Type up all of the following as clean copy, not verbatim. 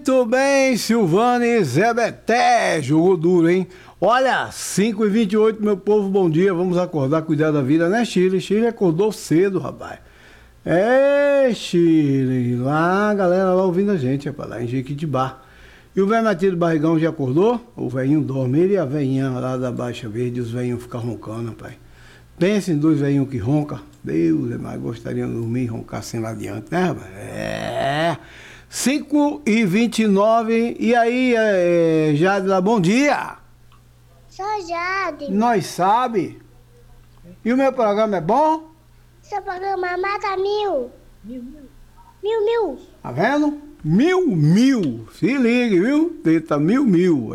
Muito bem, Silvana e Zé Beté, jogou duro, hein? Olha, 5h28, meu povo, bom dia, vamos acordar, cuidar da vida, né, Chile? Chile acordou cedo, rapaz. Chile, lá a galera lá ouvindo a gente, rapaz, lá em Jequitibá. E o velho Matias do Barrigão já acordou? O velhinho dorme, ele e a velhinha lá da Baixa Verde, os velhinhos ficam roncando, rapaz. Pensa em dois velhinhos que roncam. Deus, mas gostaria de dormir e roncar assim lá adiante, né, rapaz? 5h29, e aí, Jade lá, bom dia. Sou Jade. Nós sabe. E o meu programa é bom? Seu programa mata mil. Mil. Tá vendo? Mil. Se ligue, viu? Eita, mil.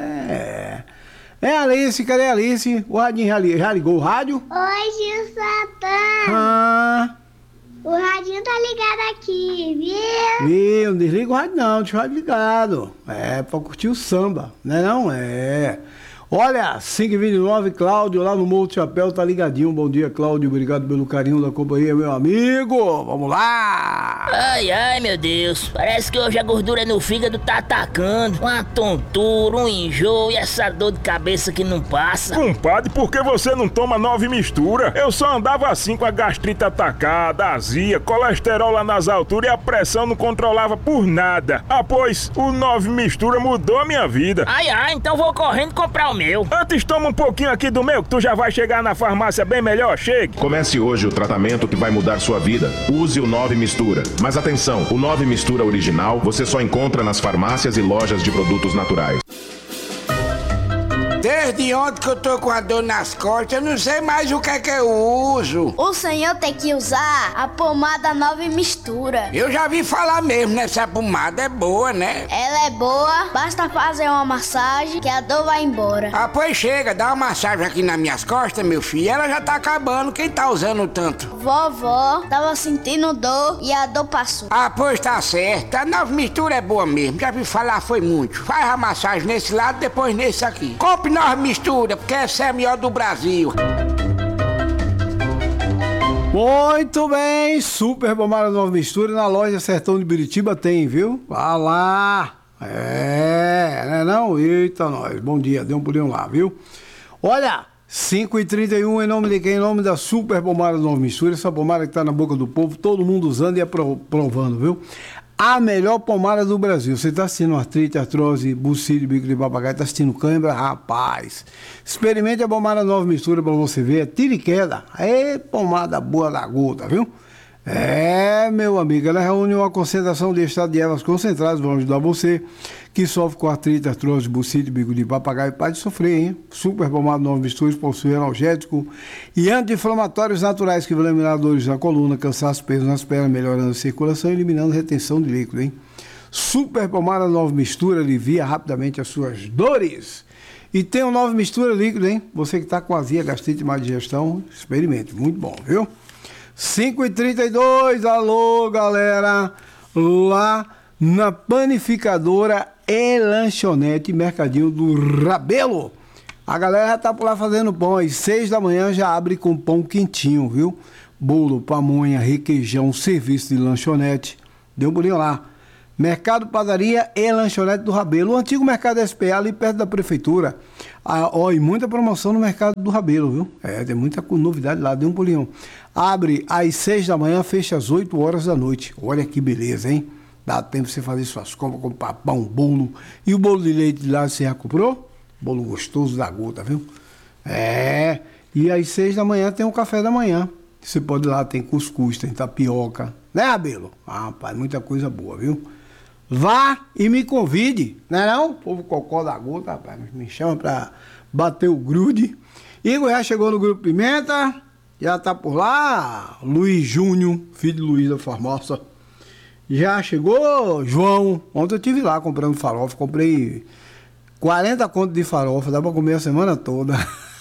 É Alice, cadê a Alice? O radinho já ligou o rádio? Oi, Gil Satã. O radinho tá ligado aqui, viu? Não desliga o rádio não, deixa o rádio ligado. Pra curtir o samba, né não? Olha, 5h29, Cláudio lá no Morro do Chapéu tá ligadinho. Bom dia, Cláudio, obrigado pelo carinho da companhia, meu amigo. Vamos lá! Ai, meu Deus, parece que hoje a gordura no fígado tá atacando. Uma tontura, um enjoo e essa dor de cabeça que não passa. Compadre, por que você não toma 9 mistura? Eu só andava assim com a gastrite atacada, azia, colesterol lá nas alturas e a pressão não controlava por nada. Pois, o 9 mistura mudou a minha vida. Então vou correndo comprar o meu. Antes toma um pouquinho aqui do meu, que tu já vai chegar na farmácia bem melhor, chegue. Comece hoje o tratamento que vai mudar sua vida. Use o 9 Mistura. Mas atenção, o 9 Mistura original você só encontra nas farmácias e lojas de produtos naturais. Desde ontem que eu tô com a dor nas costas, eu não sei mais o que é que eu uso. O senhor tem que usar a pomada 9 Mistura. Eu já vi falar mesmo nessa pomada, é boa, né? Ela é boa, basta fazer uma massagem que a dor vai embora. Pois chega, dá uma massagem aqui nas minhas costas, meu filho, ela já tá acabando, quem tá usando tanto? Vovó tava sentindo dor e a dor passou. Pois tá certo, a 9 Mistura é boa mesmo, já vi falar foi muito. Faz a massagem nesse lado, depois nesse aqui. Compre 9 Mistura, porque essa é a melhor do Brasil. Muito bem, super pomada 9 Mistura na loja Sertão de Biritiba tem, viu? Vá lá. Não? Eita, nós. Bom dia, dê um pulinho lá, viu? Olha, 5h31, em nome de quem? Em nome da super pomada 9 Mistura, essa pomada que tá na boca do povo, todo mundo usando e aprovando, viu? A melhor pomada do Brasil. Você está assistindo artrite, artrose, bucite, bico de papagaio, está assistindo cãibra? Rapaz, experimente a pomada 9 Mistura para você ver. É tiro e queda. Pomada boa da gota, viu? Meu amigo, ela reúne uma concentração de extrato de ervas concentradas. Vão ajudar você que sofre com artrite, artrose, bucite, bico de papagaio. Pode sofrer, hein? Super pomada 9 Misturas possui analgético e anti-inflamatórios naturais que vão eliminar dores na coluna, cansaço, peso nas pernas, melhorando a circulação e eliminando retenção de líquido, hein? Super pomada 9 Mistura alivia rapidamente as suas dores. E tem o 9 Mistura líquido, hein? Você que está com azia, gastrite, má digestão, experimente. Muito bom, viu? 5h32, alô, galera. Lá na panificadora e lanchonete Mercadinho do Rabelo. A galera já tá por lá fazendo pão. Às 6 da manhã já abre com pão quentinho, viu? Bolo, pamonha, requeijão, serviço de lanchonete. Deu um bolinho lá. Mercado, padaria e lanchonete do Rabelo. O antigo mercado SPA ali perto da prefeitura. E muita promoção no mercado do Rabelo, viu? Tem muita novidade lá. Deu um pulinho. Abre às 6 da manhã, fecha às 8 horas da noite. Olha que beleza, hein? Dá tempo de você fazer suas compras, comprar pão, bolo. E o bolo de leite de lá você já comprou? Bolo gostoso da gota, viu? E às 6 da manhã tem um café da manhã. Você pode ir lá, tem cuscuz, tem tapioca. Né, Rabelo? Rapaz, muita coisa boa, viu? Vá e me convide, né não? O povo cocó da gota, rapaz, me chama pra bater o grude. Igor já chegou no Grupo Pimenta, já tá por lá. Luiz Júnior, filho de Luiz da Formosa. Já chegou, João. Ontem eu estive lá comprando farofa, comprei 40 contos de farofa, dá pra comer a semana toda.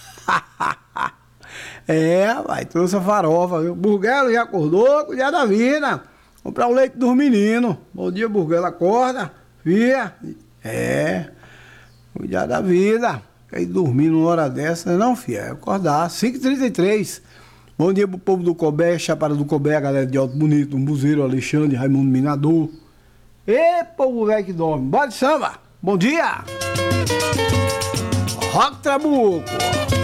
Vai, trouxe a farofa, viu? Burguelo já acordou, cuidar da vida. Comprar o leite dos meninos. Bom dia, Burguelo, acorda, via. Cuidar da vida. Aí dormir numa hora dessa, não, filha, acordar. 5h33. Bom dia pro povo do Cobé, Chapada do Cobé, a galera de Alto Bonito, Umbuzeiro, Alexandre, Raimundo Minador. Ê, povo velho que dorme. Bora de samba. Bom dia. Rock Trabuco.